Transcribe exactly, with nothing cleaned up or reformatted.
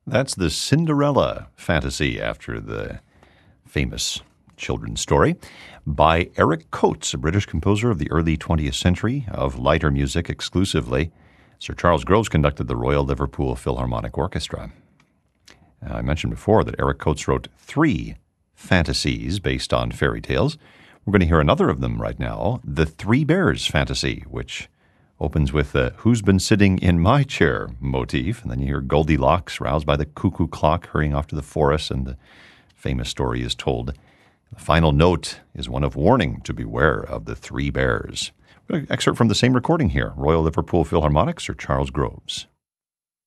That's the Cinderella fantasy after the famous children's story by Eric Coates, a British composer of the early twentieth century of lighter music exclusively. Sir Charles Groves conducted the Royal Liverpool Philharmonic Orchestra. Uh, I mentioned before that Eric Coates wrote three fantasies based on fairy tales. We're going to hear another of them right now, the Three Bears fantasy, which opens with the "Who's Been Sitting in My Chair" motif, and then you hear Goldilocks, roused by the cuckoo clock, hurrying off to the forest, and the famous story is told. The final note is one of warning to beware of the three bears. We're going to excerpt from the same recording here, Royal Liverpool Philharmonic, Sir Charles Groves.